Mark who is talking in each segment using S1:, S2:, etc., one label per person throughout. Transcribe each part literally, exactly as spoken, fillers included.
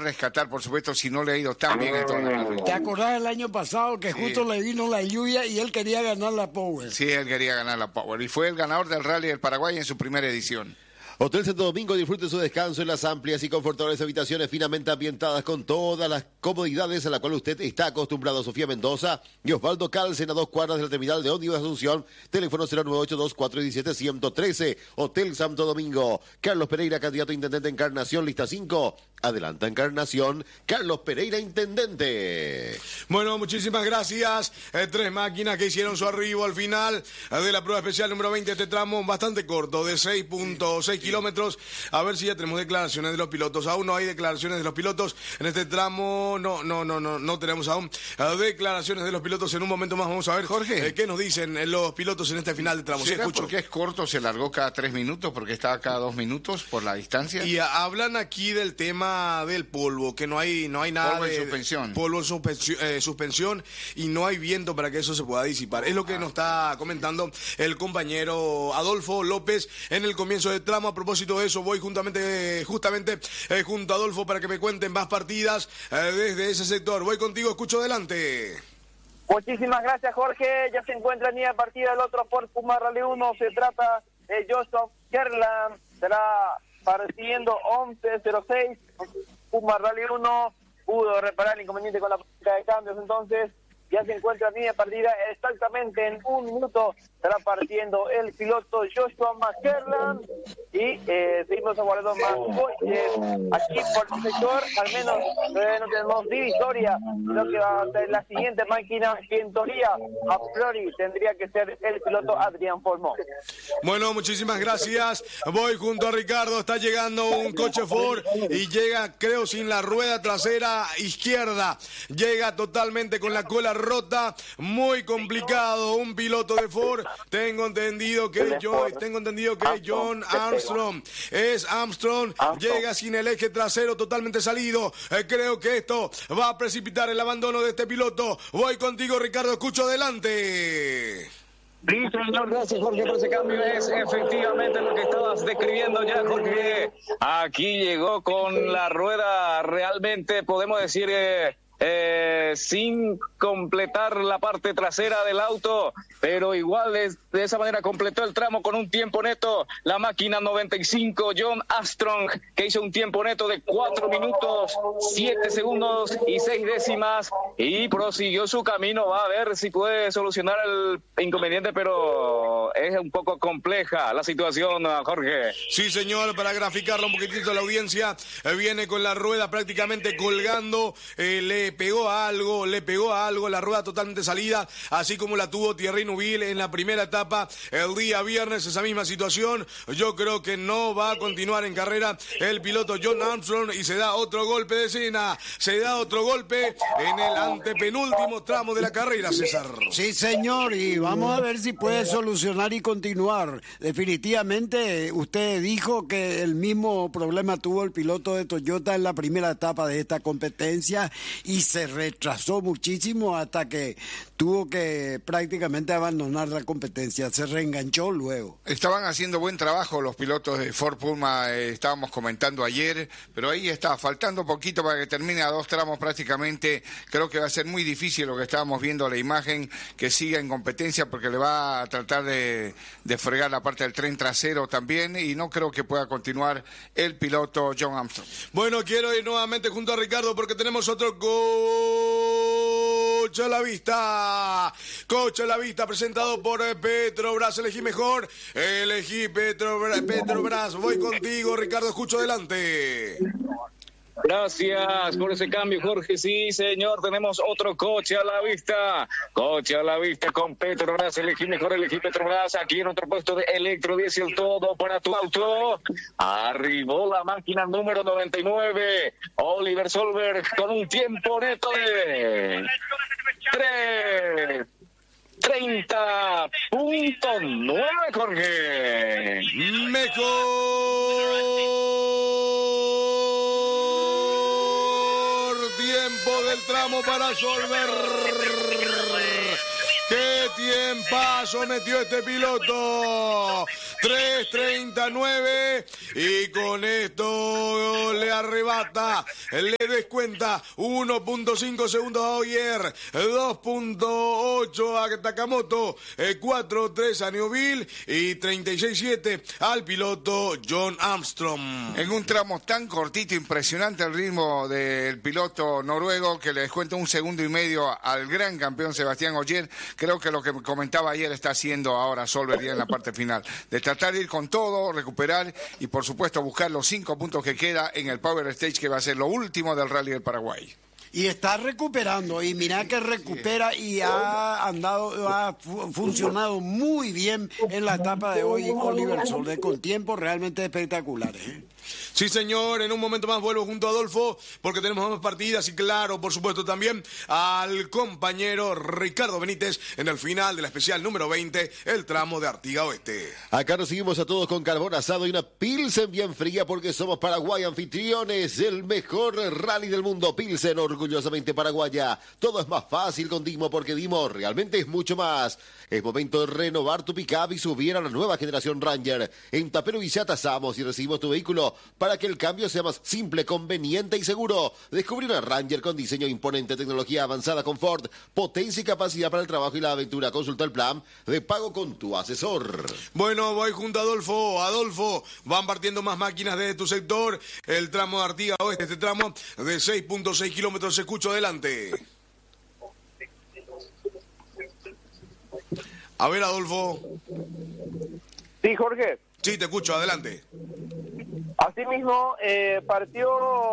S1: rescatar, por supuesto, si no le ha ido tan bien en toda la carrera.
S2: ¿Te acordás del año pasado que sí. justo le vino la lluvia y él quería ganar la Power?
S1: Sí, él quería ganar la Power y fue el ganador del Rally del Paraguay en su primera edición.
S3: Hotel Santo Domingo, disfrute su descanso en las amplias y confortables habitaciones finamente ambientadas con todas las comodidades a la cual usted está acostumbrado. Sofía Mendoza y Osvaldo Calcen, a dos cuadras de la terminal de ómnibus de Asunción. Teléfono cero nueve ocho dos cuatro uno siete uno uno tres. Hotel Santo Domingo. Carlos Pereira, candidato a intendente Encarnación, lista cinco. Adelanta Encarnación, Carlos Pereira, intendente.
S4: Bueno, muchísimas gracias. Eh, tres máquinas que hicieron su arribo al final de la prueba especial número veinte. Este tramo bastante corto, de seis punto seis kilómetros. A ver si ya tenemos declaraciones de los pilotos. Aún no hay declaraciones de los pilotos en este tramo. No, no, no, no, no tenemos aún declaraciones de los pilotos. En un momento más vamos a ver, Jorge, eh, qué nos dicen los pilotos en este final de tramo.
S1: ¿Será porque es corto, se largó cada tres minutos, porque estaba cada dos minutos por la distancia?
S4: Y a, hablan aquí del tema del polvo, que no hay no hay nada
S1: polvo
S4: de
S1: en suspensión.
S4: polvo en suspensión, eh, suspensión y no hay viento para que eso se pueda disipar. Es lo que nos está comentando el compañero Adolfo López en el comienzo del tramo. A propósito de eso, voy juntamente justamente eh, junto a Adolfo para que me cuenten más partidas eh, desde ese sector. Voy contigo, escucho adelante.
S5: Muchísimas gracias, Jorge. Ya se encuentra en línea de partida el otro Ford Puma Rally uno. Se trata de Joseph Kerland. Será partiendo once cero seis. Puma Rally uno pudo reparar el inconveniente con la política de cambios, entonces ya se encuentra en línea de partida exactamente en un minuto. Estará partiendo el piloto Joshua McKerland y eh, seguimos aguardando más coches aquí por el sector. Al menos eh, no tenemos divisoria, lo que va a ser la siguiente máquina, que en teoría a priori tendría que ser el piloto Adrián Formó.
S4: Bueno, muchísimas gracias. Voy junto a Ricardo. Está llegando un coche Ford y llega, creo, sin la rueda trasera izquierda. Llega totalmente con la cola rota. Muy complicado. Un piloto de Ford. Tengo entendido que yo, tengo entendido que John Armstrong es Armstrong. Llega sin el eje trasero totalmente salido. Eh, creo que esto va a precipitar el abandono de este piloto. Voy contigo, Ricardo. Escucho adelante.
S6: Sí, señor, gracias, Jorge, por ese cambio. Es efectivamente lo que estabas describiendo ya, Jorge. Aquí llegó con la rueda realmente, podemos decir, eh, eh, sin completar la parte trasera del auto, pero igual es, de esa manera completó el tramo con un tiempo neto. La máquina noventa y cinco, John Armstrong, que hizo un tiempo neto de cuatro minutos, siete segundos y seis décimas, y prosiguió su camino. Va a ver si puede solucionar el inconveniente, pero es un poco compleja la situación, Jorge.
S4: Sí, señor, para graficarlo un poquitito a la audiencia, eh, viene con la rueda prácticamente colgando, eh, le pegó a algo, le pegó a algo, la rueda totalmente salida, así como la tuvo Thierry Neuville en la primera etapa el día viernes, esa misma situación. Yo creo que no va a continuar en carrera el piloto John Armstrong y se da otro golpe de escena, se da otro golpe en el antepenúltimo tramo de la carrera, César.
S2: Sí, señor, y vamos a ver si puede solucionar y continuar. Definitivamente, usted dijo que el mismo problema tuvo el piloto de Toyota en la primera etapa de esta competencia y se retrasó muchísimo hasta que tuvo que prácticamente abandonar la competencia, se reenganchó luego.
S1: Estaban haciendo buen trabajo los pilotos de Ford Puma, eh, estábamos comentando ayer, pero ahí está, faltando poquito para que termine a dos tramos prácticamente. Creo que va a ser muy difícil lo que estábamos viendo, la imagen, que siga en competencia, porque le va a tratar de, de fregar la parte del tren trasero también, y no creo que pueda continuar el piloto John Armstrong.
S4: Bueno, quiero ir nuevamente junto a Ricardo porque tenemos otro coche a la vista. Coche a la vista presentado por Petrobras. Elegí mejor, elegí Petrobras. Petrobras. Voy contigo, Ricardo, escucho adelante.
S6: Gracias por ese cambio, Jorge. Sí, señor, tenemos otro coche a la vista. Coche a la vista con Petrobras. Elegí mejor, elegí Petrobras. Aquí en otro puesto de electrodiesel, todo para tu auto. Arribó la máquina número noventa y nueve. Oliver Solberg con un tiempo neto de tres treinta punto nueve, Jorge.
S4: Mejor tiempo del tramo para Solberg. ¡Qué tiempazo metió este piloto! tres treinta y nueve. Y con esto le arrebata, le descuenta uno punto cinco segundos a Ogier, dos punto ocho a Takamoto, cuatro tres a Neuville y treinta y seis siete al piloto John Armstrong.
S1: En un tramo tan cortito, impresionante el ritmo del piloto noruego, que le descuenta un segundo y medio al gran campeón Sebastián Ogier. Creo que lo que comentaba ayer está haciendo ahora Solberg ya en la parte final, de tratar de ir con todo, recuperar y por supuesto buscar los cinco puntos que queda en el Power Stage, que va a ser lo último del Rally del Paraguay.
S2: Y está recuperando, y mira que recupera y ha andado, ha fu- funcionado muy bien en la etapa de hoy Oliver Solberg, con tiempos realmente espectaculares, ¿eh?
S4: Sí, señor, en un momento más vuelvo junto a Adolfo, porque tenemos más partidas y claro, por supuesto también al compañero Ricardo Benítez en el final de la especial número veinte, el tramo de Artigas Oeste.
S3: Acá nos seguimos a todos con carbón asado y una Pilsen bien fría porque somos Paraguay anfitriones, el mejor rally del mundo. Pilsen, orgullosamente paraguaya. Todo es más fácil con Dimo porque Dimo realmente es mucho más. Es momento de renovar tu pick-up y subir a la nueva generación Ranger. En Tapero Villa tasamos y recibimos tu vehículo para que el cambio sea más simple, conveniente y seguro. Descubrí una Ranger con diseño imponente, tecnología avanzada, confort, potencia y capacidad para el trabajo y la aventura. Consulta el plan de pago con tu asesor.
S4: Bueno, voy junto a Adolfo. Adolfo, van partiendo más máquinas desde tu sector. El tramo de Artigas Oeste, este tramo de seis punto seis kilómetros. Se escucho adelante. A ver, Adolfo.
S5: Sí, Jorge.
S4: Sí, te escucho, adelante.
S5: Asimismo, eh, partió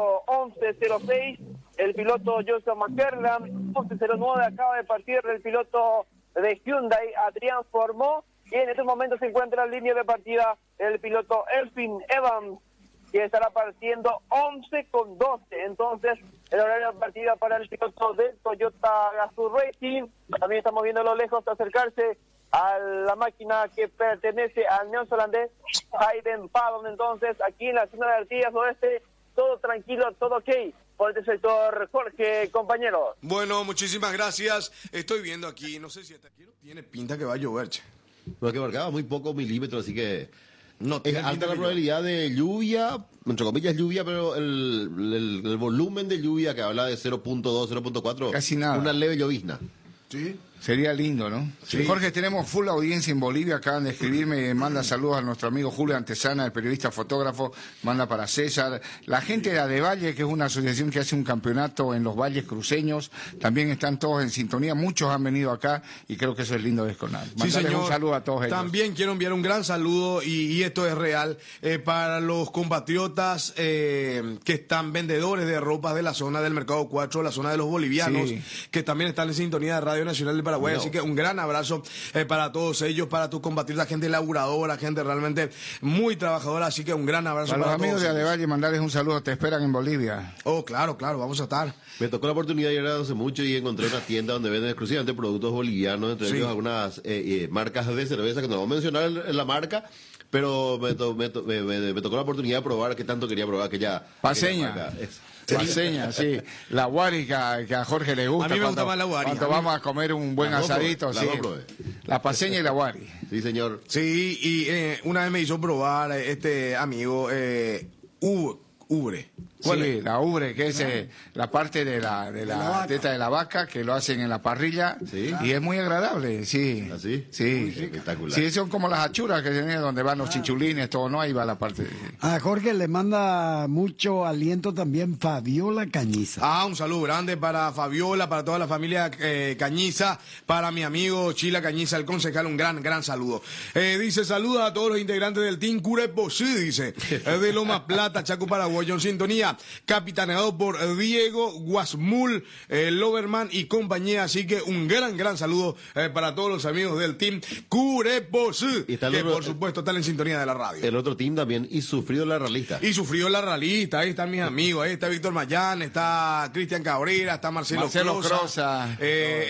S5: once cero seis el piloto Joshua McClellan, once cero nueve acaba de partir el piloto de Hyundai, Adrián Formó, y en estos momentos se encuentra en línea de partida el piloto Elfin Evans, que estará partiendo once con doce. Entonces, el horario de partida para el piloto de Toyota Gazoo Racing. También estamos viendo a lo lejos acercarse a la máquina que pertenece al neozelandés Hayden Paddon. Entonces, aquí en la zona de Artigas Oeste, todo tranquilo, todo ok por este sector, Jorge, compañero.
S4: Bueno, muchísimas gracias. Estoy viendo aquí, no sé si hasta aquí tiene pinta que va a llover, che.
S3: Porque marcaba muy pocos milímetros, así que
S4: No
S3: es
S4: tiene
S3: alta
S4: pinta
S3: la
S4: que
S3: probabilidad de lluvia, entre comillas lluvia, pero el, el, el volumen de lluvia que habla de cero punto dos, cero punto cuatro,
S1: Casi nada.
S3: una leve llovizna.
S4: Sí.
S1: Sería lindo, ¿no?
S4: Sí.
S1: Jorge, tenemos full audiencia en Bolivia. Acaban de escribirme, eh, manda saludos a nuestro amigo Julio Antesana, el periodista fotógrafo, manda para César. La gente de Adevalle, que es una asociación que hace un campeonato en los valles cruceños, también están todos en sintonía. Muchos han venido acá y creo que eso es lindo de Esconal.
S4: Sí,
S1: Mandarles
S4: señor.
S1: un saludo a todos ellos.
S4: También quiero enviar un gran saludo, y, y esto es real, eh, para los compatriotas eh, que están vendedores de ropa de la zona del Mercado cuatro, la zona de los bolivianos,
S1: Sí.
S4: que también están en sintonía de Radio Nacional de Paraguay.
S3: No.
S4: Así que un gran abrazo eh, para todos ellos, para tus compatriotas, gente laburadora, gente realmente muy trabajadora. Así que un gran abrazo
S1: Para
S4: para,
S1: los amigos
S4: todos
S1: de
S4: ellos.
S1: Adevalle, mandarles un saludo. Te esperan en Bolivia.
S4: Oh, claro, claro, vamos a estar.
S3: Me tocó la oportunidad de ir hace mucho y encontré una tienda donde venden exclusivamente productos bolivianos, entre
S4: Sí.
S3: ellos algunas eh, eh, marcas de cerveza que no vamos a mencionar en la marca, pero me, to- me, to- me- me- me tocó la oportunidad de probar, que tanto quería probar aquella,
S1: Paseña.
S3: aquella marca. Es-
S1: Paseña, sí. La guari que a, que a Jorge le gusta.
S4: A mí me
S1: cuando-
S4: gusta más la guari.
S1: Cuando
S4: A mí-
S1: vamos a comer un buen
S3: Las dos
S1: asadito,
S3: probé,
S1: sí.
S3: las dos probé.
S1: La paseña y la guari.
S3: Sí, señor.
S4: Sí, y eh, una vez me hizo probar eh, este amigo eh, U- Ubre. ¿Cuál
S1: Sí,
S4: es?
S1: la ubre, que es eh, la parte de la, de la,
S2: la vaca.
S1: teta de la vaca, que lo hacen en la parrilla.
S3: Sí.
S1: Y es muy agradable, sí.
S3: ¿Ah, sí?
S1: Sí.
S3: Muy espectacular.
S1: Sí, son como las achuras que tienen donde van los chinchulines, todo, ¿no? Ahí va la parte. de-
S2: A Jorge le manda mucho aliento también Fabiola Cañiza.
S4: Ah, un saludo grande para Fabiola, para toda la familia eh, Cañiza, para mi amigo Chila Cañiza, el concejal, un gran, gran saludo. Eh, dice, saluda a todos los integrantes del Team Curepo, sí, dice, eh, de Loma Plata, Chaco, Paraguay, en sintonía, capitaneado por Diego Guasmul, eh, Loberman y compañía, así que un gran, gran saludo eh, para todos los amigos del Team Curepo, sí,
S3: Y está el
S4: que
S3: otro-
S4: por supuesto están en sintonía de la radio.
S3: El otro team también, y sufrido la realista.
S4: Y sufrió la realista, ahí están mis amigos, ahí está Víctor Mayán, está Cristian Cabrera, está Marcelo,
S1: Marcelo
S4: Crosa,
S1: Crosa.
S4: eh,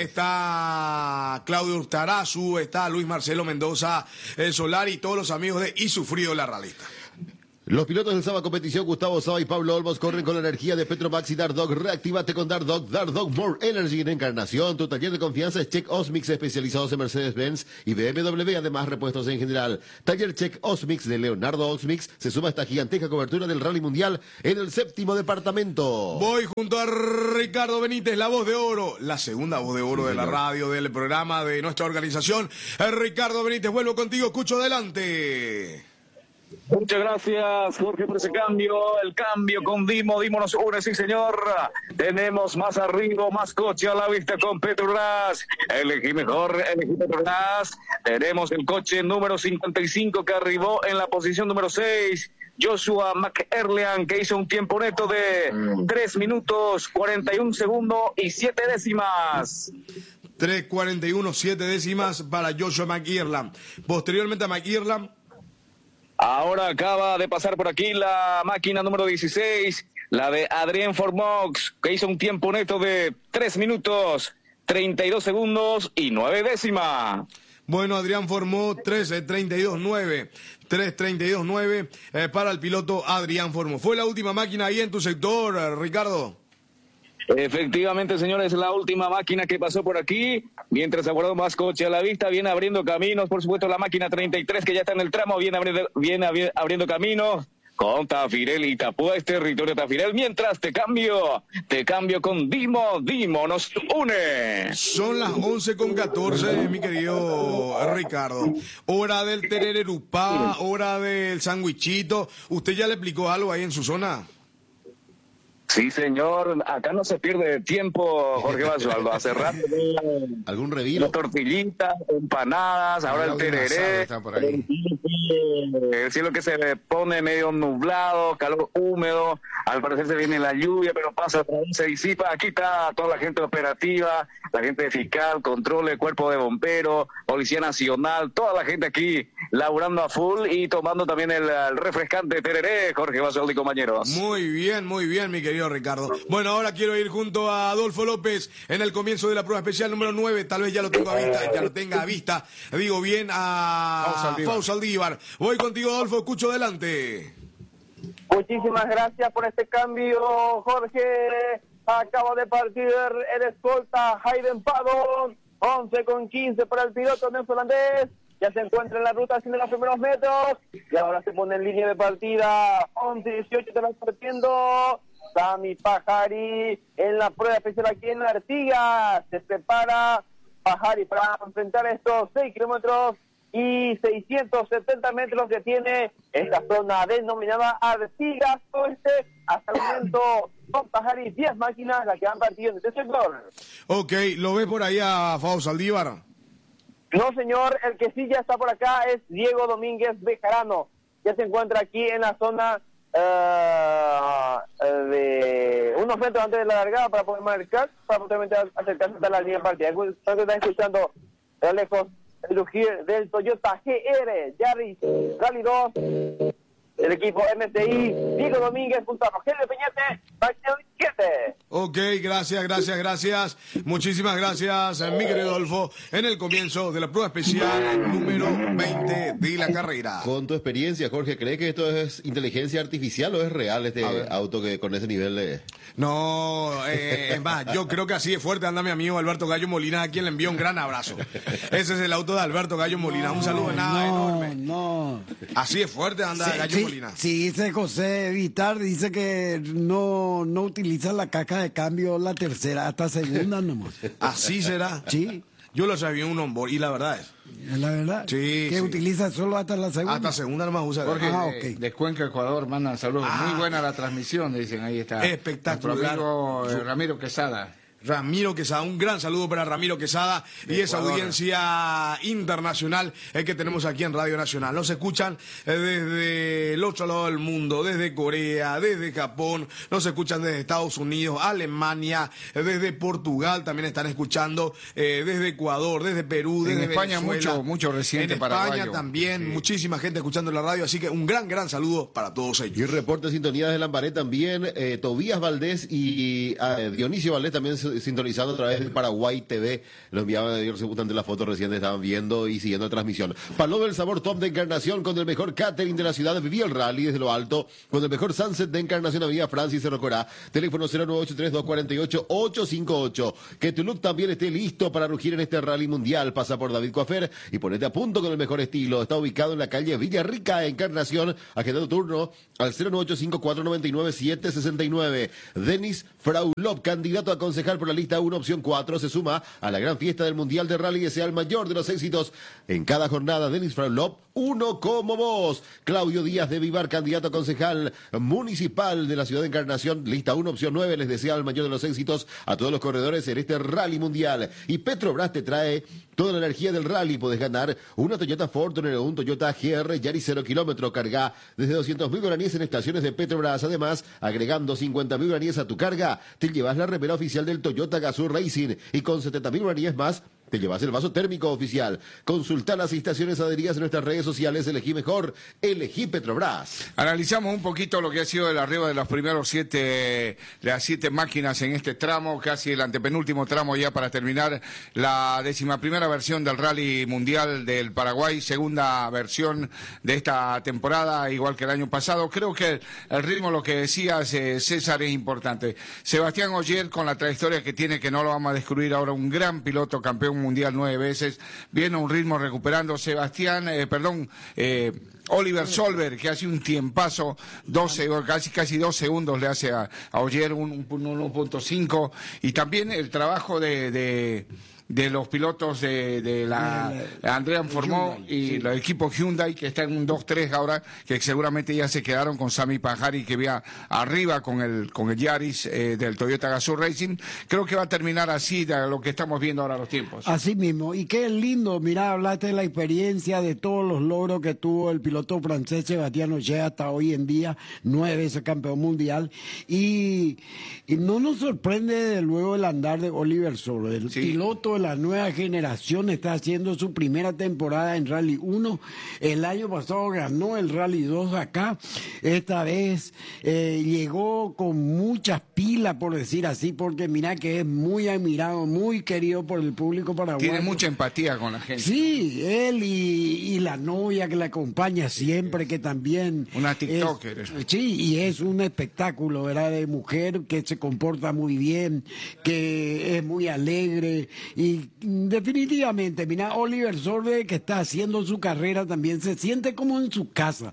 S4: está Claudio Ustarazu, está Luis Marcelo Mendoza, el Solar y todos los amigos de Y sufrió la realista.
S3: Los pilotos del Saba Competición, Gustavo Saba y Pablo Olmos, corren con la energía de Petromax y Dardog. Reactívate con Dardog. Dardog More Energy en Encarnación. Tu taller de confianza es Check Osmix, especializados en Mercedes-Benz y B M W, además repuestos en general. Taller Check Osmix de Leonardo Osmix se suma a esta gigantesca cobertura del Rally Mundial en el séptimo departamento.
S4: Voy junto a Ricardo Benítez, la voz de oro, la segunda voz de oro sí, de la radio, del programa de nuestra organización. Ricardo Benítez, vuelvo contigo, escucho adelante.
S6: Muchas gracias, Jorge, por ese cambio. El cambio con Dimo. Dimo nos une, sí, señor. Tenemos más arriba, más coche a la vista con Petrobras. Elegí mejor, elegí Petrobras. Tenemos el coche número cincuenta y cinco que arribó en la posición número seis. Joshua McErlean, que hizo un tiempo neto de tres minutos, cuarenta y un segundos y siete décimas.
S4: tres cuarenta y uno, siete décimas para Joshua McErlean. Posteriormente a McErlean.
S6: Ahora acaba de pasar por aquí la máquina número dieciséis, la de Adrien Formox, que hizo un tiempo neto de tres minutos, treinta y dos segundos y nueve décimas.
S4: Bueno, Adrián formó tres treinta y dos nueve. tres treinta y dos nueve eh, para el piloto Adrián Formó. ¿Fue la última máquina ahí en tu sector, eh, Ricardo?
S6: Efectivamente, señores, la última máquina que pasó por aquí. Mientras aguardó más coche a la vista, viene abriendo caminos. Por supuesto, la máquina treinta y tres que ya está en el tramo, viene abriendo, viene abri- abriendo caminos con Tafirel y Tapues, territorio Tafirel. Mientras te cambio, te cambio con Dimo. Dimo nos une.
S4: Son las once con catorce, mi querido Ricardo. Hora del terererupá, hora del sandwichito. ¿Usted ya le explicó algo ahí en su zona?
S6: Sí, señor, acá no se pierde tiempo, Jorge Basualdo. Hace rato
S3: algún revino,
S6: tortillitas, empanadas, ahora el tereré, el cielo que se pone medio nublado, calor húmedo, al parecer se viene la lluvia, pero pasa otra vez, se disipa. Aquí está toda la gente operativa, la gente fiscal, control, el cuerpo de bomberos, Policía Nacional, toda la gente aquí laburando a full y tomando también el, el refrescante tereré, Jorge Basualdo y compañeros.
S4: Muy bien, muy bien, mi querido Ricardo. Bueno, ahora quiero ir junto a Adolfo López en el comienzo de la prueba especial número nueve. Tal vez ya lo tengo a vista, ya lo tenga a vista. Digo bien a Fausto Aldívar. Voy contigo, Adolfo, escucho adelante.
S5: Muchísimas gracias por este cambio, Jorge. Acaba de partir el escolta Hayden Paddon. once con quince para el piloto neozelandés. Ya se encuentra en la ruta haciendo los primeros metros. Y ahora se pone en línea de partida. once dieciocho te van partiendo. Sami Pajari en la prueba especial aquí en Artigas. Se prepara Pajari para enfrentar estos seis kilómetros y seiscientos setenta metros que tiene esta zona denominada Artigas Oeste. Hasta el momento son Pajari diez máquinas las que han partido en este sector.
S4: Ok, ¿lo ves por ahí a Fausto Aldívar?
S5: No, señor, el que sí ya está por acá es Diego Domínguez Bejarano. Ya se encuentra aquí en la zona uh, de unos metros antes de la largada para poder marcar, para posteriormente acercarse a la línea de partida. Entonces están escuchando de lejos el rugir del Toyota G R Yaris Rally dos, el equipo M T I, Diego Domínguez junto a Rogelio Peñete, máquina siete.
S4: Ok, gracias, gracias, gracias. Muchísimas gracias, mi querido Adolfo, en el comienzo de la prueba especial número veinte de la carrera.
S3: Con tu experiencia, Jorge, ¿cree que esto es inteligencia artificial o es real este auto que con ese nivel de...?
S4: No, eh, es más, yo creo que así es fuerte anda mi amigo Alberto Gallo Molina, a quien le envío un gran abrazo. Ese es el auto de Alberto Gallo Molina, un saludo de nada
S2: no,
S4: enorme.
S2: No,
S4: así es fuerte anda
S2: sí,
S4: Gallo
S2: sí,
S4: Molina.
S2: Sí, dice José Vitar, dice que no, no utiliza la caja de cambio la tercera, hasta segunda nomás.
S4: ¿Así será?
S2: Sí.
S4: Yo lo sabía un onboard y la verdad es.
S2: ¿Es la verdad?
S4: Sí,
S2: que
S4: sí.
S2: utiliza solo hasta la segunda.
S4: Hasta segunda nomás usa.
S1: Jorge,
S2: Ah,
S1: de,
S2: ok.
S1: de Cuenca, Ecuador, mandan saludos.
S4: Ah.
S1: Muy buena la transmisión, dicen, ahí está.
S4: Espectacular.
S1: Nuestro amigo eh, Ramiro Quesada.
S4: Ramiro Quesada, un gran saludo para Ramiro Quesada y esa
S1: Ecuador.
S4: Audiencia internacional eh, que tenemos aquí en Radio Nacional. Nos escuchan eh, desde el otro lado del mundo, desde Corea, desde Japón, nos escuchan desde Estados Unidos, Alemania, eh, desde Portugal también están escuchando, eh, desde Ecuador, desde Perú,
S1: En
S4: desde
S1: España
S4: Venezuela.
S1: mucho, mucho residente
S4: En
S1: paraguayo.
S4: España también,
S1: Sí.
S4: muchísima gente escuchando la radio, así que un gran, gran saludo para todos ellos.
S3: Y reporte de sintonía desde Lambaré también, eh, Tobías Valdés y eh, Dionisio Valdés también se sintonizando a través de Paraguay T V. Lo enviaban de justamente la foto recién estaban viendo y siguiendo la transmisión. Paloma del Sabor Top de Encarnación con el mejor catering de la ciudad. Vivía el rally desde lo alto con el mejor sunset de Encarnación. Avenida Francis Cerro Corá. Teléfono cero nueve ocho tres, dos cuatro ocho, ocho cinco ocho. Que tu look también esté listo para rugir en este rally mundial. Pasa por David Coafer y ponete a punto con el mejor estilo. Está ubicado en la calle Villarrica, Encarnación. Agenda tu turno al cero nueve ocho cinco, cuatro nueve nueve, siete seis nueve. Denis Fraulop, candidato a concejal por la lista uno, opción cuatro, se suma a la gran fiesta del Mundial de Rally y desea el mayor de los éxitos en cada jornada. Denis Fraulop, uno como vos. Claudio Díaz de Vivar, candidato a concejal municipal de la ciudad de Encarnación, lista uno, opción nueve, les desea el mayor de los éxitos a todos los corredores en este Rally Mundial. Y Petrobras te trae toda la energía del rally. Podés ganar una Toyota Fortuner o un Toyota G R Yaris cero kilómetro. Carga desde doscientos mil guaraníes en estaciones de Petrobras. Además, agregando cincuenta mil guaraníes a tu carga, te llevas la remera oficial del Toyota Gazoo Racing y con setenta mil guaraníes más te llevas el vaso térmico oficial. Consulta las estaciones adheridas en nuestras redes sociales. Elegí mejor, elegí Petrobras.
S1: Analizamos un poquito lo que ha sido el arribo de los primeros siete, de las siete máquinas en este tramo, casi el antepenúltimo tramo ya para terminar la decimaprimera versión del Rally Mundial del Paraguay, segunda versión de esta temporada, igual que el año pasado. Creo que el, el ritmo, lo que decías, eh, César, es importante. Sebastián Ogier, con la trayectoria que tiene, que no lo vamos a descubrir ahora, un gran piloto, campeón mundial nueve veces, viene a un ritmo recuperando. Sebastián, eh, perdón, eh, Oliver Solberg, que hace un tiempazo, doce, casi casi dos segundos le hace a, a Ogier, un uno punto cinco, y también el trabajo de, de de los pilotos de, de la Andrea Formó y sí, los equipos Hyundai, que están en un dos tres ahora, que seguramente ya se quedaron con Sami Pajari, que vea arriba con el con el Yaris eh, del Toyota Gazoo Racing. Creo que va a terminar así de lo que estamos viendo ahora los tiempos.
S2: Así mismo, y qué lindo, mirá, hablaste de la experiencia, de todos los logros que tuvo el piloto francés Sebastián Ogier hasta hoy en día, nueve veces campeón mundial, y, y no nos sorprende de luego el andar de Oliver Solberg, el sí. piloto de la nueva generación, está haciendo su primera temporada en Rally uno. El año pasado ganó el Rally dos acá. Esta vez eh, llegó con muchas pilas, por decir así, porque mira que es muy admirado, muy querido por el público paraguayo.
S1: Tiene mucha empatía con la gente.
S2: Sí, él y, y la novia que la acompaña siempre, que también...
S1: Una TikToker.
S2: Es, sí, y es un espectáculo, ¿verdad? De mujer que se comporta muy bien, que es muy alegre. Y definitivamente, mira, Oliver Solberg, que está haciendo su carrera, también se siente como en su casa.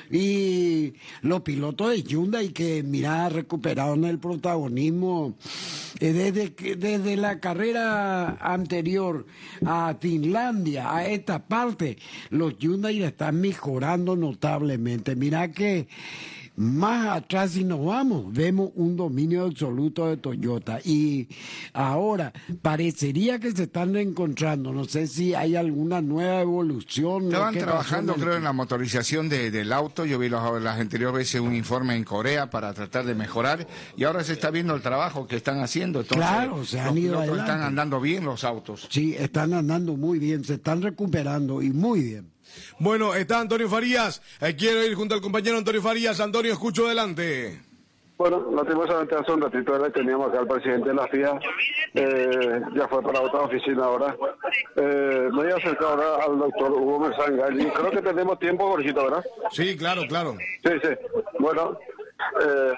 S2: Y los pilotos de Hyundai, que mira, recuperaron el protagonismo eh, desde, que, desde la carrera anterior a Finlandia, a esta parte, los Hyundai están mejorando notablemente. Mira que más atrás, si nos vamos, vemos un dominio absoluto de Toyota. Y ahora parecería que se están encontrando. No sé si hay alguna nueva evolución.
S1: Estaban trabajando, en creo, en la motorización de, del auto. Yo vi los, las anteriores veces un informe en Corea para tratar de mejorar. Y ahora se está viendo el trabajo que están haciendo. Entonces,
S2: claro, se han ido adelante.
S1: Están andando bien los autos.
S2: Sí, están andando muy bien, se están recuperando y muy bien.
S4: Bueno, está Antonio Farías. Eh, quiero ir junto al compañero Antonio Farías. Antonio, escucho adelante.
S7: Bueno, lastimosamente hace un ratito le teníamos acá al presidente de la F I A, eh, ya fue para otra oficina ahora. Eh, me voy a acercar ahora al doctor Hugo Merzangalli. Creo que tenemos tiempo, Jorgito, ¿verdad?
S4: Sí, claro, claro.
S7: Sí, sí. Bueno, eh,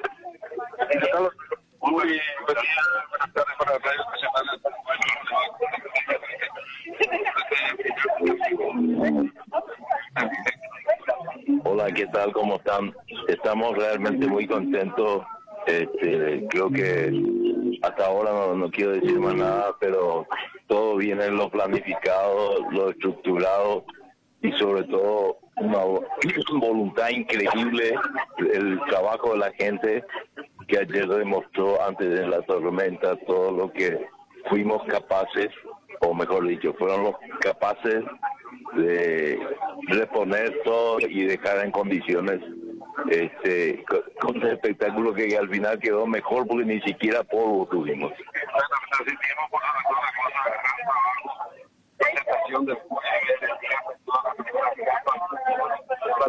S7: muy buenas tardes para la Radio Nacional.
S8: Hola, ¿qué tal? ¿Cómo están? Estamos realmente muy contentos. Este, creo que hasta ahora no, no quiero decir más nada, pero todo viene en lo planificado, lo estructurado y sobre todo una voluntad increíble, el trabajo de la gente que ayer demostró antes de la tormenta todo lo que fuimos capaces, o mejor dicho, fueron los capaces de reponer todo y dejar en condiciones este con un espectáculo que al final quedó mejor porque ni siquiera polvo tuvimos.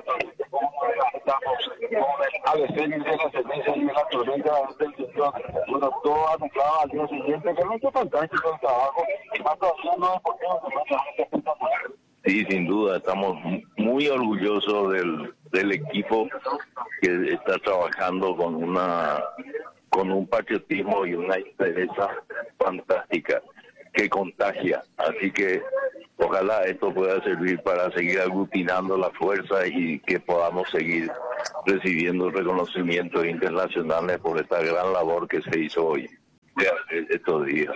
S7: Al escenario de la sentencia y la tormenta del sector, bueno, todo anotado al día siguiente, que lo hizo fantástico el trabajo, y más todavía no es porque no se
S8: Sí, sin duda, estamos muy orgullosos del, del equipo que está trabajando con una con un patriotismo y una interesa fantástica que contagia. Así que ojalá esto pueda servir para seguir aglutinando la fuerza y que podamos seguir recibiendo reconocimientos internacionales por esta gran labor que se hizo hoy, estos días.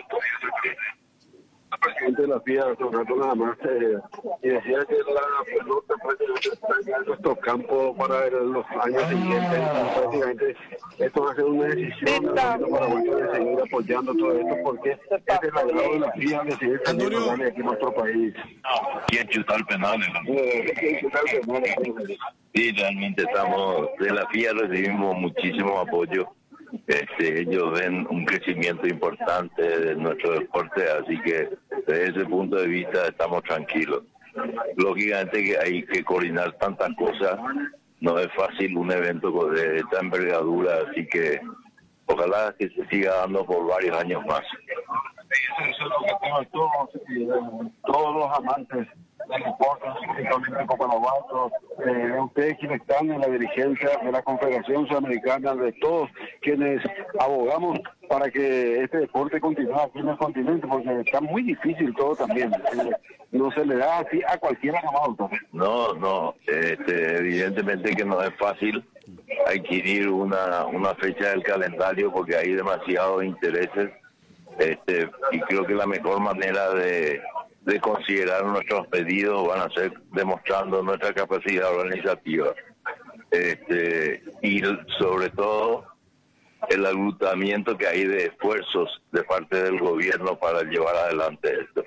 S7: El presidente de la F I A, hace un rato nada más, eh, y decía que la pelota prácticamente está en nuestro campo para los años siguientes. Prácticamente esto va a ser una decisión del gobierno paraguayo de seguir apoyando todo esto, porque es el agrado de la F I A de seguir teniendo ganas aquí en nuestro país.
S8: ¿Quién chutar el penal?
S7: Eh, ¿quién chutar el penal?
S8: Sí, realmente estamos, de la F I A recibimos muchísimo apoyo. Este, ellos ven un crecimiento importante de nuestro deporte, así que desde ese punto de vista estamos tranquilos. Lógicamente que hay que coordinar tantas cosas, no es fácil un evento de esta envergadura, así que ojalá que se siga dando por varios años más.
S7: Eso es lo que tenemos todos, todos los amantes del deporte, específicamente Copanovato, de ustedes quienes están en la dirigencia de la Confederación Sudamericana, de todos quienes abogamos para que este deporte continúe aquí en el continente, porque está muy difícil todo también. No se le da así a cualquiera nomás.
S8: No, no, este, evidentemente que no es fácil adquirir una, una fecha del calendario porque hay demasiados intereses, este, y creo que la mejor manera de de considerar nuestros pedidos van a ser demostrando nuestra capacidad organizativa, este, y sobre todo el agrupamiento que hay de esfuerzos de parte del gobierno para llevar adelante esto.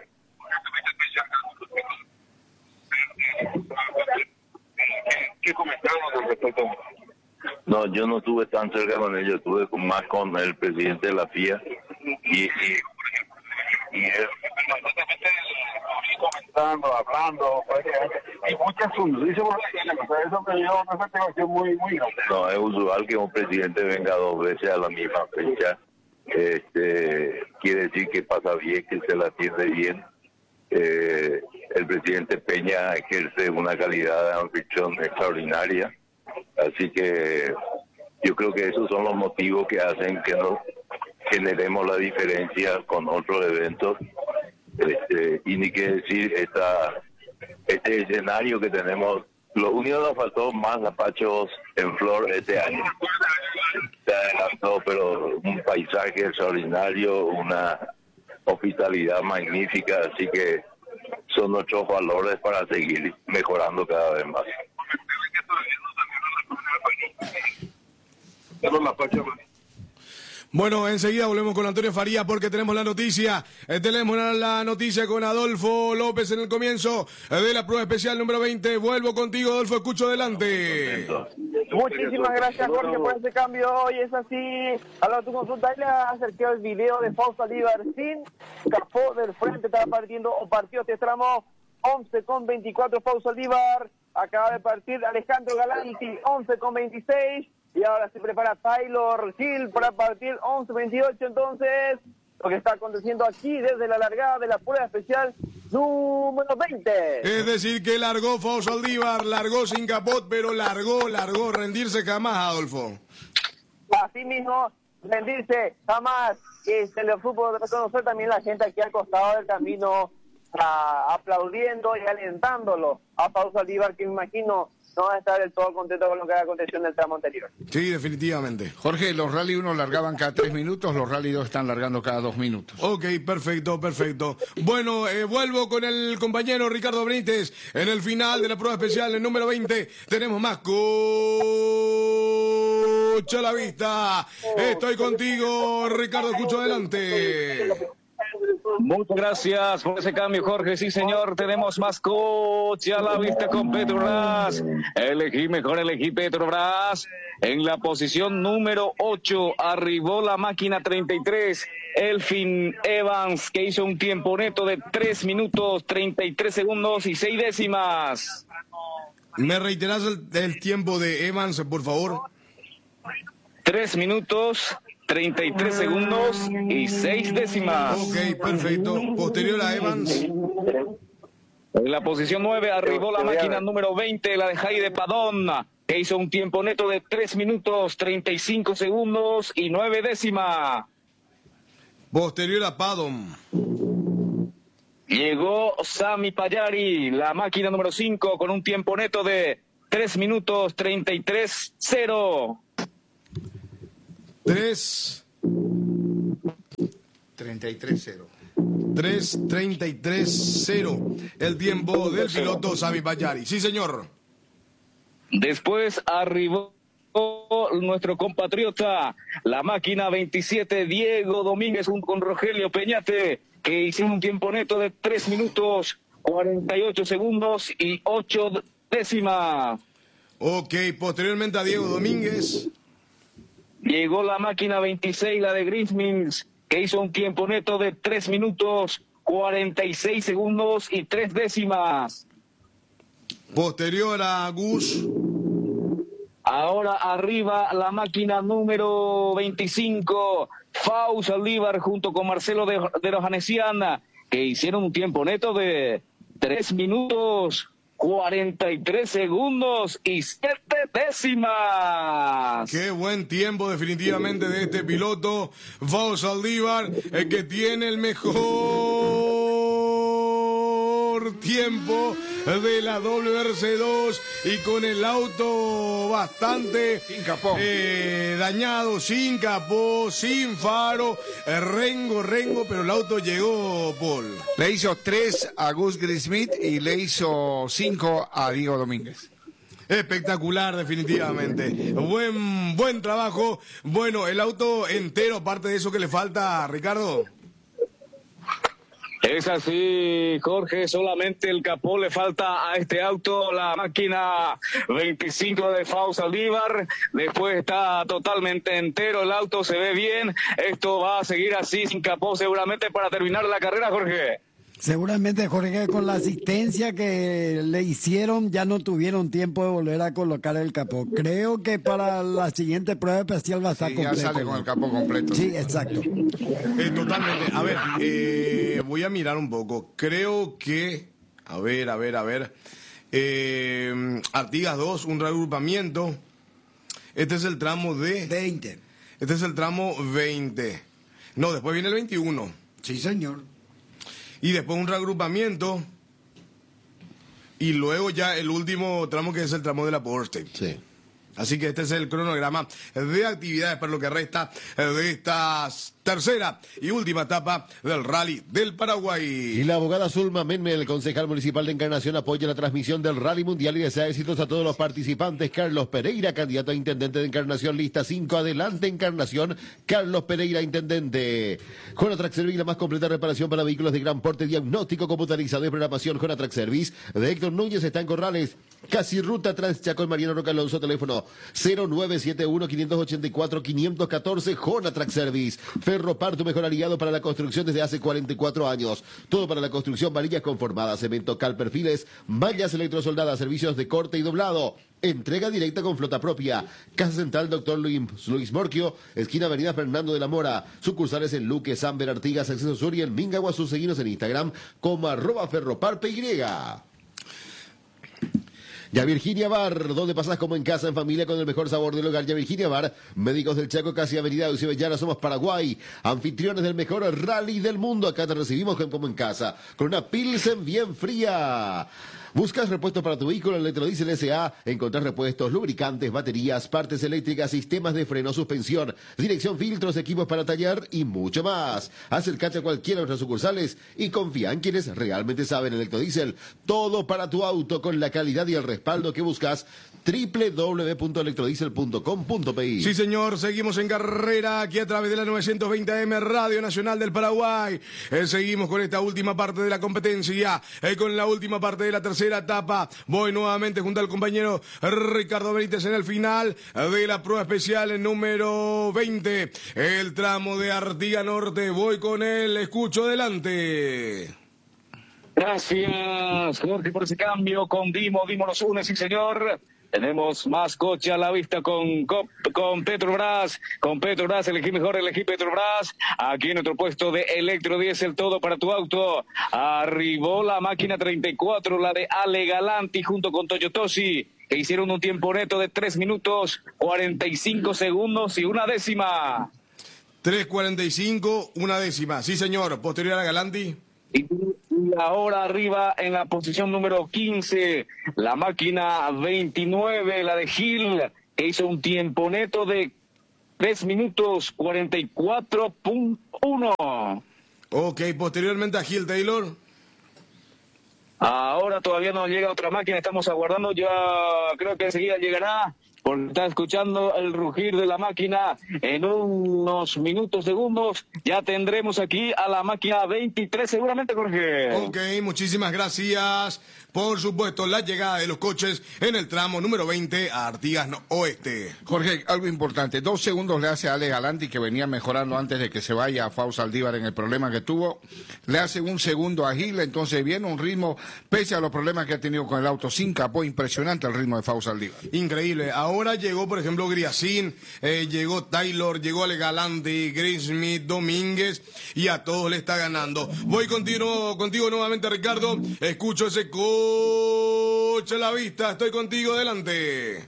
S7: ¿Qué comentaron con respecto?
S8: No, yo no estuve tan cerca con ellos, estuve más con el presidente de la F I A y, y, y él
S7: comentando, hablando, y muchas sonrisas, eso me dio una satisfacción muy, muy grande.
S8: No, es usual que un presidente venga dos veces a la misma fecha, este, quiere decir que pasa bien, que se la atiende bien. Eh, el presidente Peña ejerce una calidad de anfitrión extraordinaria, así que yo creo que esos son los motivos que hacen que no generemos la diferencia con otros eventos. Este, y ni que decir esta, este escenario que tenemos, lo único que nos faltó más zapachos en flor este año. Se adelantó, pero un paisaje extraordinario, una hospitalidad magnífica, así que son nuestros valores para seguir mejorando cada vez más.
S4: Bueno, enseguida volvemos con Antonio Faría porque tenemos la noticia. Eh, tenemos la noticia con Adolfo López en el comienzo de la prueba especial número veinte. Vuelvo contigo, Adolfo, escucho adelante.
S5: Muchísimas gracias, Jorge, por ese cambio. Hoy es así. A la tu consulta, ahí le acerqué el video de Fausto Aldívar sin capó del frente. Estaba partiendo o partió este tramo. once con veinticuatro, Fausto Aldívar. Acaba de partir Alejandro Galanti, once con veintiséis. Y ahora se prepara Taylor Hill para partir once veintiocho. Entonces, lo que está aconteciendo aquí desde la largada de la prueba especial número veinte.
S4: Es decir, que largó Fausto Aldívar, largó sin capot, pero largó, largó, rendirse jamás, Adolfo.
S5: Así mismo, rendirse jamás. Y se le supo reconocer también la gente aquí al costado del camino, a, aplaudiendo y alentándolo a Fausto Aldívar, que me imagino no va a estar del todo contento con lo que aconteció en el tramo anterior.
S4: Sí, definitivamente.
S1: Jorge, los Rally uno largaban cada tres minutos, los Rally dos están largando cada dos minutos.
S4: Ok, perfecto, perfecto. Bueno, eh, vuelvo con el compañero Ricardo Benítez en el final de la prueba especial, el número veinte. Tenemos más coche a la vista. Estoy contigo, Ricardo, escucho adelante.
S6: Muchas gracias por ese cambio, Jorge. Sí, señor, tenemos más coche a la vista con Petrobras. Elegí mejor, elegí Petrobras. En la posición número ocho arribó la máquina treinta y tres, Elfin Evans, que hizo un tiempo neto de tres minutos, treinta y tres segundos y seis décimas.
S4: ¿Me reiterás el, el tiempo de Evans, por favor?
S6: tres minutos, treinta y tres segundos y seis décimas.
S4: Ok, perfecto. Posterior a Evans.
S6: En la posición nueve arribó la máquina número veinte, la de Jaide Padón, que hizo un tiempo neto de tres minutos, treinta y cinco segundos y nueve décimas.
S4: Posterior a Padón.
S6: Llegó Sami Payari, la máquina número cinco, con un tiempo neto de tres minutos, treinta y tres cero.
S4: tres.
S1: treinta y tres cero.
S4: tres treinta y tres cero. El tiempo del piloto Sami Payari. Sí, señor.
S6: Después arribó nuestro compatriota, la máquina veintisiete, Diego Domínguez, junto con Rogelio Peñate, que hicieron un tiempo neto de tres minutos, cuarenta y ocho segundos y ocho décimas.
S4: Ok, posteriormente a Diego Domínguez.
S6: Llegó la máquina veintiséis, la de Grismins, que hizo un tiempo neto de tres minutos, cuarenta y seis segundos y tres décimas.
S4: Posterior a Gus.
S6: Ahora arriba la máquina número veinticinco, Faust Aldívar, junto con Marcelo de, de Rojanesiana, que hicieron un tiempo neto de tres minutos, cuarenta y tres segundos y siete décimas.
S4: Qué buen tiempo definitivamente de este piloto, Faust Aldívar, el que tiene el mejor tiempo de la W R C dos y con el auto bastante
S1: sin capó.
S4: Eh, dañado, sin capó, sin faro, eh, rengo, rengo, pero el auto llegó, Paul.
S1: Le hizo tres a Gus Grismith y le hizo cinco a Diego Domínguez.
S4: Espectacular, definitivamente. Buen, buen trabajo. Bueno, el auto entero, aparte de eso que le falta, Ricardo.
S6: Es así, Jorge, solamente el capó le falta a este auto, la máquina veinticinco de Faust Aldívar. Después está totalmente entero, el auto se ve bien. Esto va a seguir así, sin capó, seguramente para terminar la carrera, Jorge.
S2: Seguramente, Jorge, con la asistencia que le hicieron, ya no tuvieron tiempo de volver a colocar el capó. Creo que para la siguiente prueba especial va a estar
S1: Sí,
S2: completo.
S1: ya sale con el capó completo.
S2: Sí, exacto.
S4: Eh, totalmente. A ver, eh, voy a mirar un poco. Creo que... A ver, a ver, a ver. Eh, Artigas dos, un reagrupamiento. Este es el tramo de...
S2: veinte.
S4: Este es el tramo veinte. No, después viene el veintiuno.
S2: Sí, señor.
S4: Y después un reagrupamiento. Y luego ya el último tramo, que es el tramo de la Power Stage.
S3: Sí.
S4: Así que este es el cronograma de actividades para lo que resta de esta tercera y última etapa del Rally del Paraguay.
S3: Y la abogada Zulma Menme, el concejal municipal de Encarnación, apoya la transmisión del Rally Mundial y desea éxitos a todos los participantes. Carlos Pereira, candidato a intendente de Encarnación, lista cinco, adelante Encarnación. Carlos Pereira, intendente. Jonatrack Service, la más completa reparación para vehículos de gran porte, diagnóstico computarizado y programación. Jonatrack Service de Héctor Núñez, está en Corrales. Casi Ruta Transchaco, Mariano Roca Alonso, teléfono cero nueve siete uno, cinco ocho cuatro, cinco uno cuatro. Jonatrack Service. Ferropar, tu mejor aliado para la construcción desde hace cuarenta y cuatro años. Todo para la construcción, varillas conformadas, cemento, cal, perfiles, mallas electrosoldadas, servicios de corte y doblado. Entrega directa con flota propia. Casa Central Doctor Luis, Luis Morquio, esquina Avenida Fernando de la Mora. Sucursales en Luque, Samber, Artigas, Acceso Sur y en Mingaguazú. Seguinos en Instagram como arroba ferroparpy. Ya Virginia Bar, donde pasas como en casa, en familia, con el mejor sabor del hogar. Ya Virginia Bar, médicos del Chaco, casi Avenida Eusebellana, somos Paraguay, anfitriones del mejor rally del mundo. Acá te recibimos como en casa, con una Pilsen bien fría. ¿Buscas repuestos para tu vehículo? Electrodiesel S A. Encontrar repuestos, lubricantes, baterías, partes eléctricas, sistemas de freno, suspensión, dirección, filtros, equipos para tallar y mucho más. Acércate a cualquiera de nuestras sucursales y confía en quienes realmente saben. Electrodiesel, todo para tu auto con la calidad y el respaldo que buscas. doble u doble u doble u punto electrodiesel punto com punto p i.
S4: Sí, señor, seguimos en carrera aquí a través de la novecientos veinte A M Radio Nacional del Paraguay. Eh, seguimos con esta última parte de la competencia, eh, con la última parte de la tercera etapa. Voy nuevamente junto al compañero Ricardo Benítez en el final de la prueba especial número veinte, el tramo de Artigas Norte. Voy con él, escucho, adelante.
S6: Gracias, Jorge, por ese cambio con Dimo. Dimo nos une, sí, señor. Tenemos más coche a la vista con, con, con Petrobras. Con Petrobras, elegí mejor, elegí Petrobras. Aquí en nuestro puesto de electrodiesel, todo para tu auto. Arribó la máquina treinta y cuatro, la de Ale Galanti, junto con Toyotosi, que hicieron un tiempo neto de tres minutos, cuarenta y cinco segundos y una décima.
S4: tres cuarenta y cinco, una décima. Sí, señor. Posterior a Galanti.
S6: Y ahora arriba en la posición número quince, la máquina veintinueve, la de Gil, que hizo un tiempo neto de tres minutos cuarenta y cuatro punto uno.
S4: Ok, posteriormente a Gil Taylor.
S6: Ahora todavía no llega otra máquina, estamos aguardando, ya creo que enseguida llegará, porque está escuchando el rugir de la máquina. En unos minutos, segundos, ya tendremos aquí a la máquina veintitrés, seguramente, Jorge.
S4: Ok, muchísimas gracias. Por supuesto, la llegada de los coches en el tramo número veinte a Artigas Oeste.
S1: Jorge, algo importante. Dos segundos le hace a Ale Galanti, que venía mejorando antes de que se vaya a Fausto Saldívar en el problema que tuvo. Le hace un segundo a Gil, entonces viene un ritmo, pese a los problemas que ha tenido con el auto sin capó, impresionante el ritmo de Fausto Saldívar.
S4: Increíble. Ahora llegó, por ejemplo, Griacín, eh, llegó Taylor, llegó Ale Galanti, Greensmith, Domínguez, y a todos le está ganando. Voy contigo, contigo nuevamente, Ricardo. Escucho ese coche a la vista. Estoy contigo, adelante.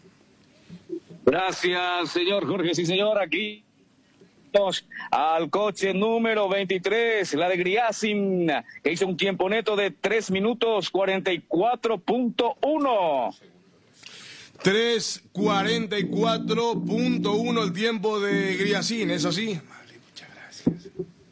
S6: Gracias, señor Jorge. Sí, señor, aquí vamos al coche número veintitrés, la de Griacín, que hizo un tiempo neto de tres minutos cuarenta y cuatro punto uno.
S4: tres cuarenta y cuatro punto uno el tiempo de Griacín, ¿es así? Vale, muchas gracias.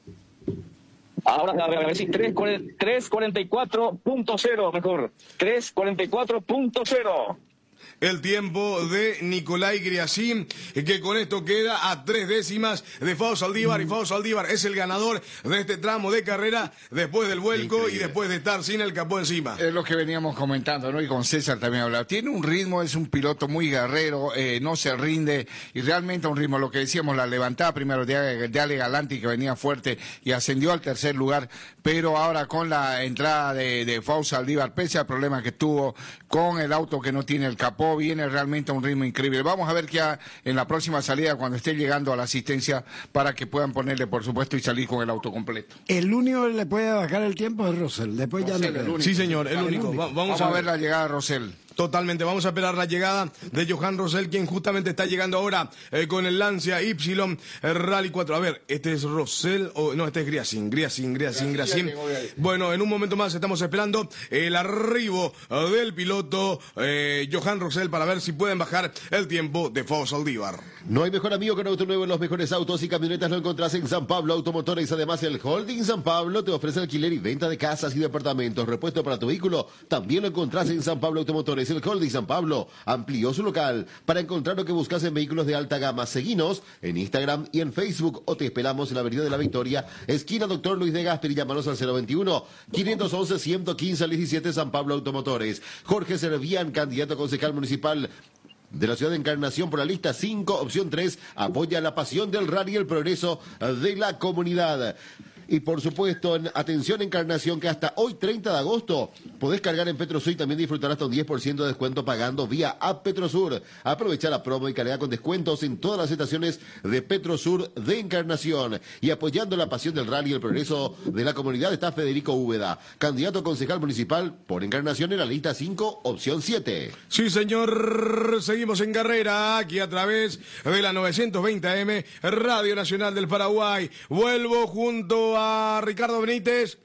S6: Ahora, a ver, a ver si tres cuarenta y cuatro punto cero, mejor. tres cuarenta y cuatro punto cero.
S4: El tiempo de Nicolai Griacín, que con esto queda a tres décimas de Fausto Saldívar, y Fausto Saldívar es el ganador de este tramo de carrera después del vuelco. Increíble. Y después de estar sin el capó encima.
S1: Es lo que veníamos comentando, ¿no? Y con César también hablaba. Tiene un ritmo, es un piloto muy guerrero, eh, no se rinde, y realmente un ritmo, lo que decíamos, la levantada primero de, de Ale Galanti, que venía fuerte y ascendió al tercer lugar, pero ahora con la entrada de, de Fausto Saldívar, pese al problema que tuvo con el auto que no tiene el capó, viene realmente a un ritmo increíble. Vamos a ver qué ha en la próxima salida, cuando esté llegando a la asistencia, para que puedan ponerle, por supuesto, y salir con el auto completo.
S2: El único que le puede bajar el tiempo es Rosell. Después
S1: Rosell,
S2: ya no.
S4: Sí, señor, el, el único. único. Va, vamos,
S1: vamos a ver la llegada de Rosell.
S4: Totalmente, vamos a esperar la llegada de Johan Rosell, quien justamente está llegando ahora eh, con el Lancia Y eh, Rally cuatro. A ver, este es Rosell, o no, este es Griacín, Griacín, Griacín, Griacín. Bueno, en un momento más estamos esperando el arribo eh, del piloto eh, Johan Rosell, para ver si pueden bajar el tiempo de Fausto Saldívar.
S3: No hay mejor amigo que un auto nuevo. En los mejores autos y camionetas lo encontrás en San Pablo Automotores. Además, el Holding San Pablo te ofrece alquiler y venta de casas y departamentos. Repuesto para tu vehículo también lo encontrás en San Pablo Automotores. El Holding San Pablo amplió su local para encontrar lo que buscas en vehículos de alta gama. Seguinos en Instagram y en Facebook, o te esperamos en la Avenida de la Victoria, esquina Doctor Luis de Gasper, y llámanos al cero veintiuno, quinientos once, ciento quince al diecisiete. San Pablo Automotores. Jorge Servián, candidato a concejal municipal de la ciudad de Encarnación por la lista cinco, opción tres, apoya la pasión del rally y el progreso de la comunidad. Y por supuesto, en, atención Encarnación, que hasta hoy treinta de agosto podés cargar en Petrosur y también disfrutar hasta un diez por ciento de descuento pagando vía App Petrosur. Aprovecha la promo y carga con descuentos en todas las estaciones de Petrosur de Encarnación. Y apoyando la pasión del rally y el progreso de la comunidad está Federico Úbeda, candidato a concejal municipal por Encarnación en la lista cinco, opción siete.
S4: Sí, señor, seguimos en carrera aquí a través de la novecientos veinte A M, Radio Nacional del Paraguay. Vuelvo junto a Ricardo Benítez,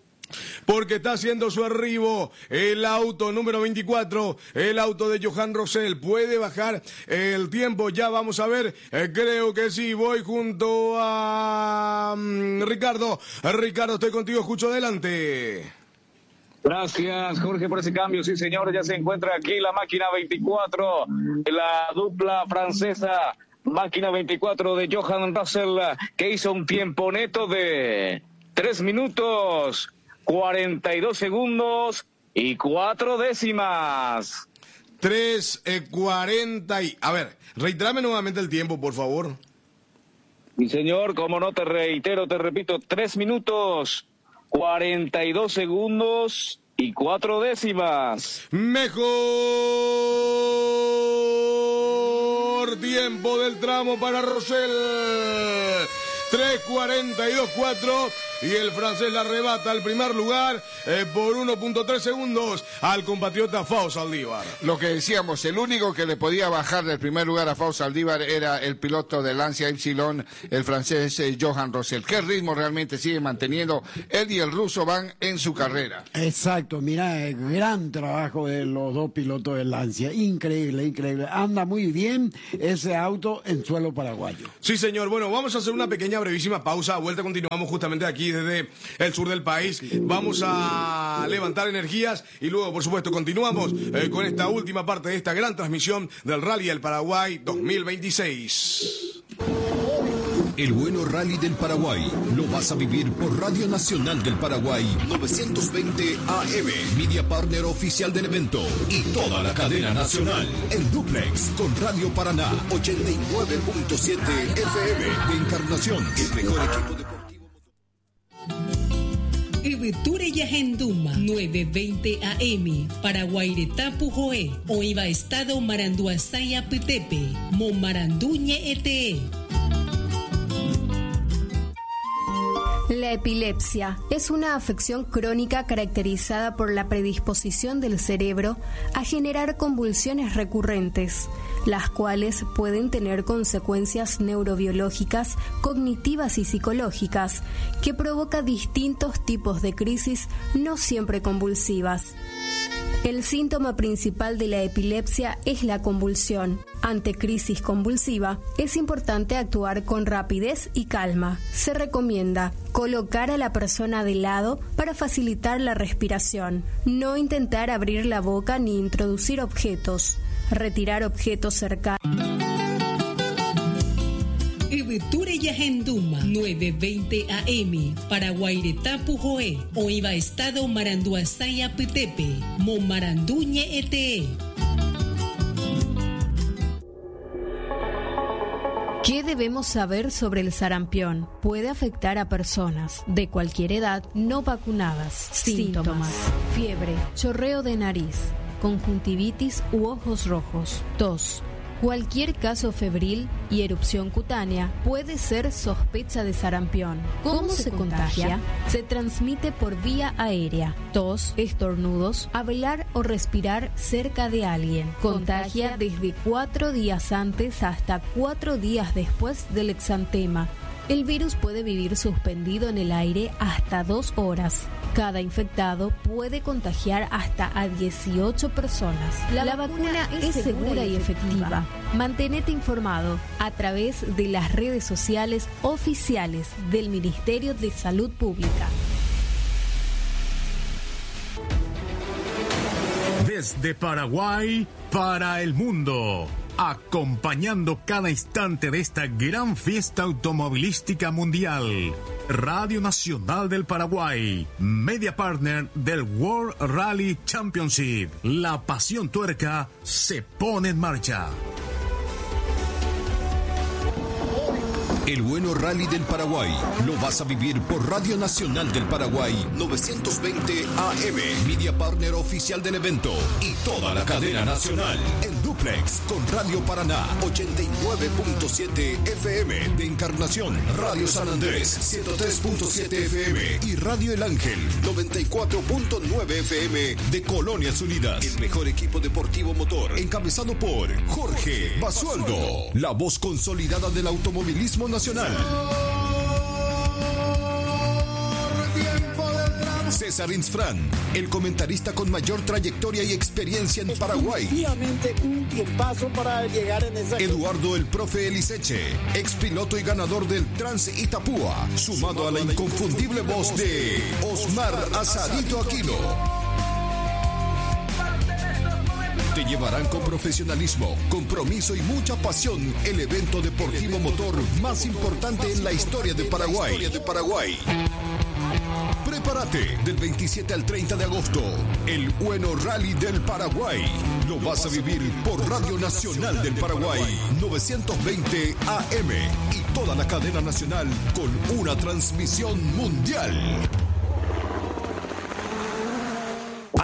S4: porque está haciendo su arribo el auto número veinticuatro, el auto de Johan Rosell. ¿Puede bajar el tiempo? Ya vamos a ver, eh, creo que sí. Voy junto a um, Ricardo. Ricardo, estoy contigo, escucho, adelante.
S6: Gracias, Jorge, por ese cambio. Sí, señor, ya se encuentra aquí la máquina veinticuatro, la dupla francesa. Máquina veinticuatro de Johan Rosell, que hizo un tiempo neto de tres minutos, cuarenta y dos segundos y cuatro décimas.
S4: tres cuarenta y... A ver, reiterame nuevamente el tiempo, por favor.
S6: Mi señor, como no, te reitero, te repito, tres minutos, cuarenta y dos segundos y cuatro décimas.
S4: Mejor tiempo del tramo para Rosell. tres cuarenta y dos cuatro. Y el francés la arrebata al primer lugar eh, por uno punto tres segundos al compatriota Fausto Saldívar.
S1: Lo que decíamos, el único que le podía bajar del primer lugar a Fausto Saldívar era el piloto de Lancia Epsilon, el francés eh, Johan Rosell. ¿Qué ritmo realmente sigue manteniendo? Él y el ruso van en su carrera.
S2: Exacto, mira, el gran trabajo de los dos pilotos de Lancia. Increíble, increíble. Anda muy bien ese auto en suelo paraguayo.
S4: Sí, señor. Bueno, vamos a hacer una pequeña, brevísima pausa. A vuelta continuamos justamente aquí desde el sur del país. Vamos a levantar energías y luego, por supuesto, continuamos eh, con esta última parte de esta gran transmisión del Rally del Paraguay dos mil veintiséis.
S9: El bueno Rally del Paraguay lo vas a vivir por Radio Nacional del Paraguay novecientos veinte A M, media partner oficial del evento, y toda la cadena nacional en duplex con Radio Paraná ochenta y nueve punto siete F M de Encarnación, el mejor equipo deportivo.
S10: Eveture Yahenduma novecientos veinte A M, Paraguaireta Pujoé, Oiva Estado Maranduasaya Petepe, Momaranduñe Ete.
S11: La epilepsia es una afección crónica caracterizada por la predisposición del cerebro a generar convulsiones recurrentes, las cuales pueden tener consecuencias neurobiológicas, cognitivas y psicológicas, que provoca distintos tipos de crisis no siempre convulsivas. El síntoma principal de la epilepsia es la convulsión. Ante crisis convulsiva, es importante actuar con rapidez y calma. Se recomienda colocar a la persona de lado para facilitar la respiración. No intentar abrir la boca ni introducir objetos. Retirar objetos cercanos.
S10: Eveture Yahenduma novecientos veinte A M, Paraguaireta Pujoé, Oiva Estado Maranduasaya Petepe, Momaranduñe Ete.
S11: ¿Qué debemos saber sobre el sarampión? Puede afectar a personas de cualquier edad no vacunadas. Síntomas: fiebre, chorreo de nariz, conjuntivitis u ojos rojos, tos. Cualquier caso febril y erupción cutánea puede ser sospecha de sarampión. ¿Cómo, ¿Cómo se, se contagia? contagia? Se transmite por vía aérea, tos, estornudos, hablar o respirar cerca de alguien. Contagia desde cuatro días antes hasta cuatro días después del exantema. El virus puede vivir suspendido en el aire hasta dos horas. Cada infectado puede contagiar hasta a dieciocho personas. La, La vacuna, vacuna es segura y efectiva. Mantenete informado a través de las redes sociales oficiales del Ministerio de Salud Pública.
S9: Desde Paraguay para el mundo, acompañando cada instante de esta gran fiesta automovilística mundial. Radio Nacional del Paraguay, media partner del World Rally Championship. La pasión tuerca se pone en marcha. El bueno Rally del Paraguay lo vas a vivir por Radio Nacional del Paraguay novecientos veinte A M, media partner oficial del evento, y toda la cadena nacional en duplex con Radio Paraná ochenta y nueve punto siete F M de Encarnación, Radio San Andrés ciento tres punto siete F M y Radio El Ángel noventa y cuatro punto nueve F M de Colonias Unidas. El mejor equipo deportivo motor, encabezado por Jorge Basualdo, la voz consolidada del automovilismo nacional. César Insfrán, el comentarista con mayor trayectoria y experiencia en Paraguay.
S2: Efectivamente, un tiempazo para llegar en esa...
S9: Eduardo el Profe Eliseche, ex piloto y ganador del Trans Itapúa, sumado a la inconfundible voz de Osmar Asadito Aquino. Te llevarán con profesionalismo, compromiso y mucha pasión el evento deportivo motor más importante en la historia de Paraguay. Prepárate del veintisiete al treinta de agosto. El bueno Rally del Paraguay lo vas a vivir por Radio Nacional del Paraguay novecientos veinte A M y toda la cadena nacional con una transmisión mundial.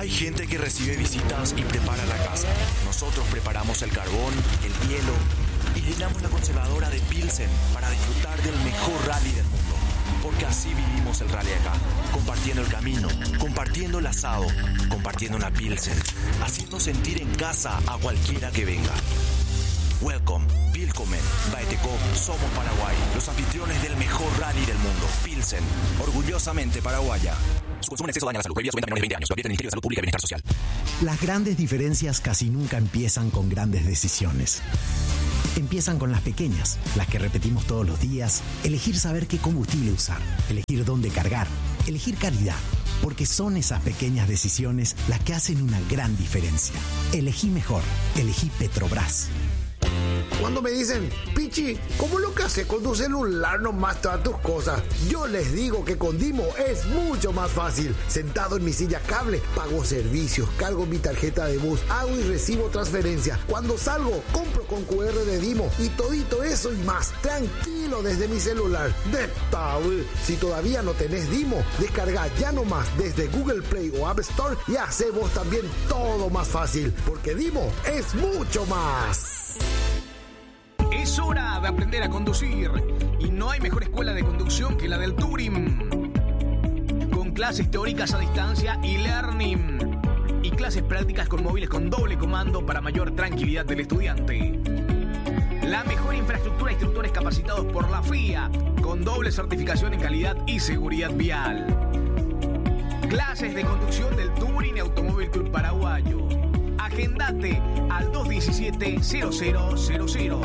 S12: Hay gente que recibe visitas y prepara la casa. Nosotros preparamos el carbón, el hielo y llenamos la conservadora de Pilsen para disfrutar del mejor rally del mundo. Porque así vivimos el rally acá, compartiendo el camino, compartiendo el asado, compartiendo una Pilsen, haciendo sentir en casa a cualquiera que venga. Welcome, Willkommen, Baeteco, somos Paraguay, los anfitriones del mejor rally del mundo. Pilsen, orgullosamente paraguaya. Su consumo en exceso daña la salud. Prohibida su venta a menores de veinte años. Lo advierte el Ministerio de Salud Pública y Bienestar Social.
S13: Las grandes diferencias casi nunca empiezan con grandes decisiones. Empiezan con las pequeñas, las que repetimos todos los días. Elegir saber qué combustible usar, elegir dónde cargar, elegir calidad. Porque son esas pequeñas decisiones las que hacen una gran diferencia. Elegí mejor, elegí Petrobras.
S14: Cuando me dicen, Pichi, ¿cómo lo que haces con tu celular nomás todas tus cosas? Yo les digo que con Dimo es mucho más fácil. Sentado en mi silla cable, pago servicios, cargo mi tarjeta de bus, hago y recibo transferencia. Cuando salgo, compro con cu erre de Dimo y todito eso y más. Tranquilo desde mi celular. De tabú. Si todavía no tenés Dimo, descarga ya nomás desde Google Play o App Store y hace vos también todo más fácil. Porque Dimo es mucho más.
S15: Es hora de aprender a conducir y no hay mejor escuela de conducción que la del Turing. Con clases teóricas a distancia y learning y clases prácticas con móviles con doble comando para mayor tranquilidad del estudiante. La mejor infraestructura, instructores capacitados por la F I A con doble certificación en calidad y seguridad vial. Clases de conducción del Turing Automóvil Club Paraguayo. Agendate al dos diecisiete cero cero cero cero.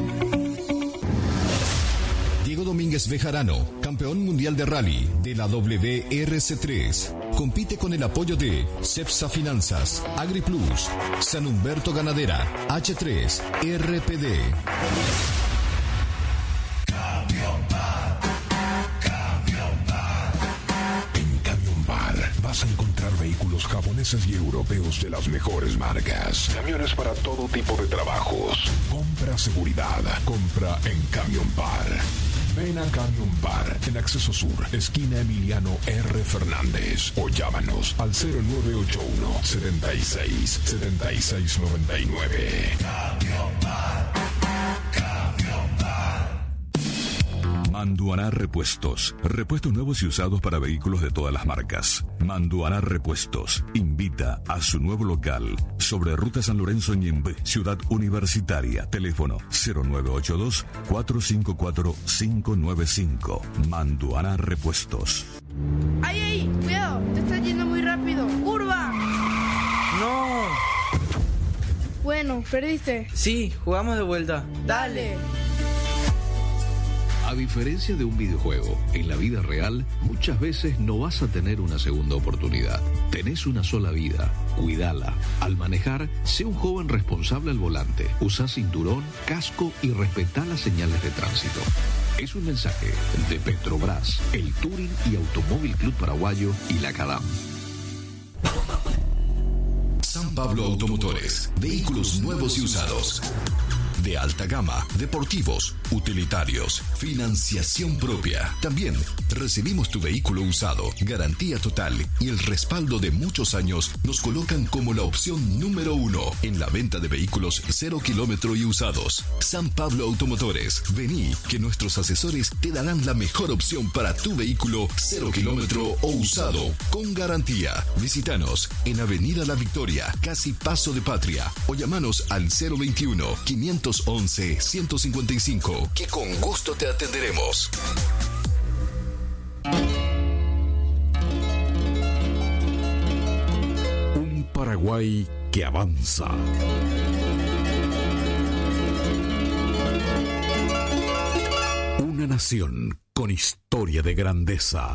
S9: Diego Domínguez Bejarano, campeón mundial de rally de la W R C tres. Compite con el apoyo de Cepsa Finanzas, AgriPlus, San Humberto Ganadera, H tres, R P D.
S16: Vas a encontrar vehículos japoneses y europeos de las mejores marcas. Camiones para todo tipo de trabajos. Compra seguridad. Compra en Camion Par. Ven a Camion Par en Acceso Sur, esquina Emiliano R. Fernández. O llámanos al cero nueve ocho uno, setenta y seis, setenta y seis noventa y nueve. Camion Par. Camion Par.
S17: Manduaná Repuestos. Repuestos nuevos y usados para vehículos de todas las marcas. Manduaná Repuestos invita a su nuevo local sobre Ruta San Lorenzo Ñembe, Ciudad Universitaria. Teléfono cero nueve ocho dos, cuatro cinco cuatro, cinco nueve cinco. Manduaná Repuestos.
S18: ¡Ay, ay! ¡Cuidado! Te estás yendo muy rápido. ¡Curva!
S19: ¡No!
S18: Bueno, perdiste.
S19: Sí, jugamos de vuelta.
S18: Dale.
S20: A diferencia de un videojuego, en la vida real muchas veces no vas a tener una segunda oportunidad. Tenés una sola vida, cuídala. Al manejar, sé un joven responsable al volante. Usa cinturón, casco y respetá las señales de tránsito. Es un mensaje de Petrobras, el Turing y Automóvil Club Paraguayo y la CADAM.
S9: San Pablo Automotores, vehículos nuevos y usados. De alta gama, deportivos, utilitarios, financiación propia. También recibimos tu vehículo usado, garantía total y el respaldo de muchos años nos colocan como la opción número uno en la venta de vehículos cero kilómetro y usados. San Pablo Automotores, vení que nuestros asesores te darán la mejor opción para tu vehículo cero kilómetro o usado con garantía. Visítanos en Avenida La Victoria, casi Paso de Patria, o llamanos al cero veintiuno, quinientos once, ciento cincuenta y cinco, que con gusto te atenderemos.
S21: Un Paraguay que avanza. Una nación con historia de grandeza.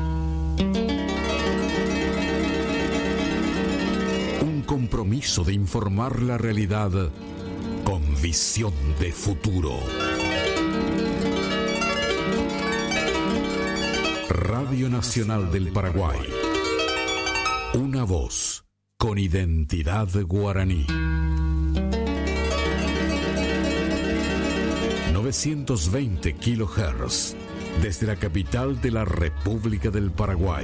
S21: Un compromiso de informar la realidad con visión de futuro. Radio Nacional del Paraguay. Una voz con identidad guaraní. novecientos veinte kilohertz desde la capital de la República del Paraguay.